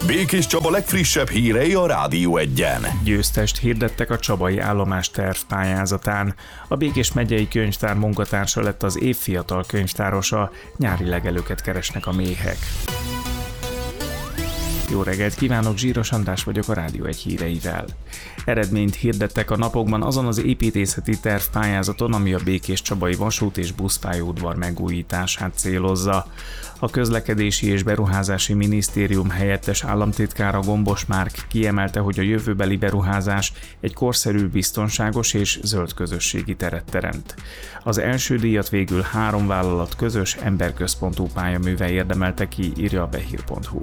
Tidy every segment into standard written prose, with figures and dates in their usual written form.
Békés Csaba legfrissebb hírei a Rádió Egyen. Győztest hirdettek a csabai állomás terv pályázatán. A Békés megyei könyvtár munkatársa lett az év fiatal könyvtárosa, nyári legelőket keresnek a méhek. Jó reggelt kívánok, Zsíros András vagyok a Rádió Egy híreivel. Eredményt hirdettek a napokban azon az építészeti terv pályázaton, ami a Békés Csabai vasút- és buszpályaudvar megújítását célozza. A Közlekedési és Beruházási Minisztérium helyettes államtitkára Gombos Márk kiemelte, hogy a jövőbeli beruházás egy korszerű, biztonságos és zöld közösségi teret teremt. Az első díjat végül 3 vállalat közös, emberközpontú pályaműve érdemelte ki, írja a behír.hu.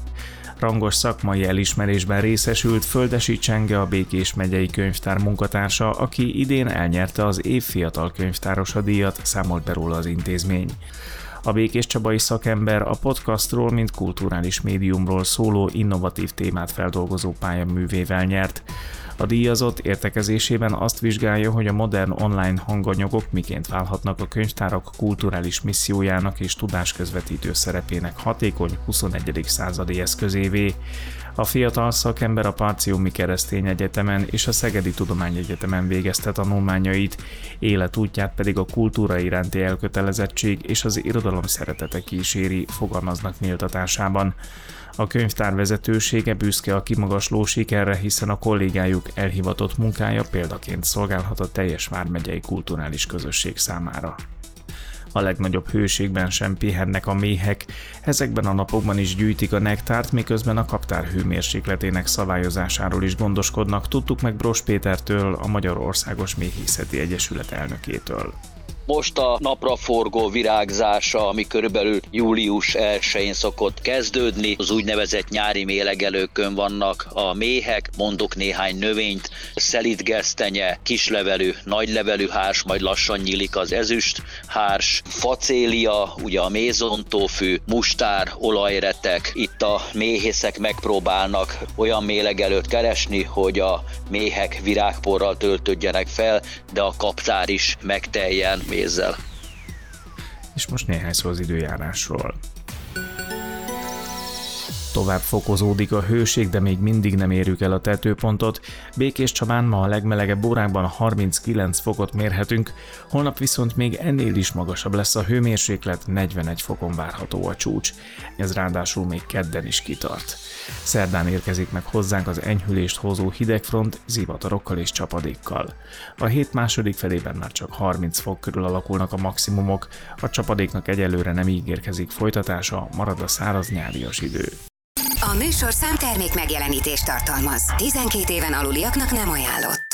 Rangos szakmai elismerésben részesült Földesi Csenge, a Békés megyei könyvtár munkatársa, aki idén elnyerte az év fiatal könyvtárosa díjat, számolt be róla az intézmény. A békés csabai szakember a podcastról, mint kulturális médiumról szóló innovatív témát feldolgozó pályaművével nyert. A díjazott értekezésében azt vizsgálja, hogy a modern online hanganyagok miként válhatnak a könyvtárak kulturális missziójának és tudásközvetítő szerepének hatékony 21. századi eszközévé. A fiatal szakember a Partiumi Keresztény Egyetemen és a Szegedi Tudományegyetemen végezte tanulmányait, életútját pedig a kultúra iránti elkötelezettség és az irodalom szeretete kíséri, fogalmaznak méltatásában. A könyvtár vezetősége büszke a kimagasló sikerre, hiszen a kollégájuk elhivatott munkája példaként szolgálhat a teljes vármegyei kulturális közösség számára. A legnagyobb hőségben sem pihennek a méhek, ezekben a napokban is gyűjtik a nektárt, miközben a kaptár hőmérsékletének szabályozásáról is gondoskodnak, tudtuk meg Bros Pétertől, a Magyar Országos Méhészeti Egyesület elnökétől. Most a napraforgó virágzása, ami körülbelül július 1-én szokott kezdődni. Az úgynevezett nyári mélegelőkön vannak a méhek, mondok néhány növényt, szelídgesztenye, kislevelű, nagylevelű hárs, majd lassan nyílik az ezüst hárs, facélia, ugye a mézontófű, mustár, olajretek. Itt a méhészek megpróbálnak olyan mélegelőt keresni, hogy a méhek virágporral töltődjenek fel, de a kaptár is megteljen mézzel. És most néhány szó az időjárásról. Tovább fokozódik a hőség, de még mindig nem érjük el a tetőpontot. Békés Csabán ma a legmelegebb órákban 39 fokot mérhetünk, holnap viszont még ennél is magasabb lesz a hőmérséklet, 41 fokon várható a csúcs. Ez ráadásul még kedden is kitart. Szerdán érkezik meg hozzánk az enyhülést hozó hidegfront zivatarokkal és csapadékkal. A hét második felében már csak 30 fok körül alakulnak a maximumok, a csapadéknak egyelőre nem ígérkezik folytatása, marad a száraz nyárias idő. A műsorszám termék megjelenítést tartalmaz. 12 éven aluliaknak nem ajánlott.